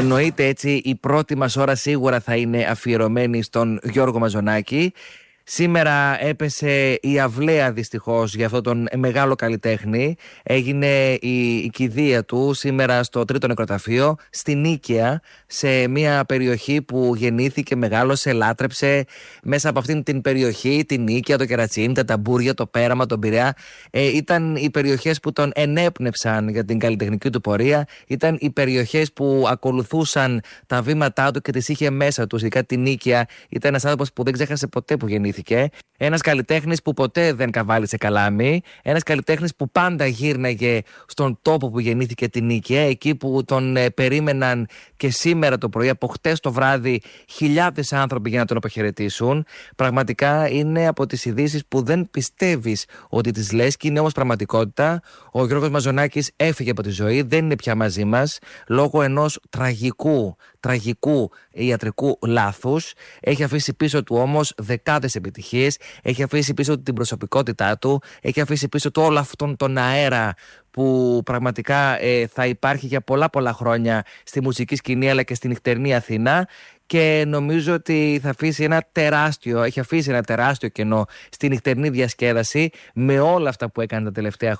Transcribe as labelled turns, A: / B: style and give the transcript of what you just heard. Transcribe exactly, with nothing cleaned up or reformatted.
A: Εννοείται έτσι, η πρώτη μας ώρα σίγουρα θα είναι αφιερωμένη στον Γιώργο Μαζονάκη. Σήμερα έπεσε η αυλαία δυστυχώς για αυτόν τον μεγάλο καλλιτέχνη. Έγινε η, η κηδεία του σήμερα στο Τρίτο Νεκροταφείο, στη Νίκαια, σε μια περιοχή που γεννήθηκε, μεγάλωσε, λάτρεψε. Μέσα από αυτήν την περιοχή, την Νίκαια, το Κερατσίνι, τα Ταμπούρια, το Πέραμα, τον Πειραιά, ε, ήταν οι περιοχές που τον ενέπνευσαν για την καλλιτεχνική του πορεία. Ήταν οι περιοχές που ακολουθούσαν τα βήματά του και τις είχε μέσα του. Ειδικά την Νίκαια, ήταν ένας άνθρωπος που δεν ξέχασε ποτέ που γεννήθηκε. Ένας καλλιτέχνης που ποτέ δεν καβάλισε καλάμι. Ένας καλλιτέχνης που πάντα γύρναγε στον τόπο που γεννήθηκε, την Νίκαια, εκεί που τον ε, περίμεναν και σήμερα το πρωί, από χτες το βράδυ, χιλιάδες άνθρωποι για να τον αποχαιρετήσουν. Πραγματικά είναι από τις ειδήσεις που δεν πιστεύεις ότι τις λες και είναι όμως πραγματικότητα. Ο Γιώργος Μαζονάκης έφυγε από τη ζωή, δεν είναι πια μαζί μας λόγω ενός τραγικού, τραγικού ιατρικού λάθους. Έχει αφήσει πίσω του όμως δεκάδες επιτυχίες, έχει αφήσει πίσω του την προσωπικότητά του, έχει αφήσει πίσω του όλο αυτόν τον αέρα που πραγματικά ε, θα υπάρχει για πολλά πολλά χρόνια στη μουσική σκηνή αλλά και στη νυχτερινή Αθήνα. Και νομίζω ότι θα αφήσει ένα τεράστιο, έχει αφήσει ένα τεράστιο κενό στη νυχτερινή διασκέδαση με όλα αυτά που έκανε τα τελευταία χρόνια.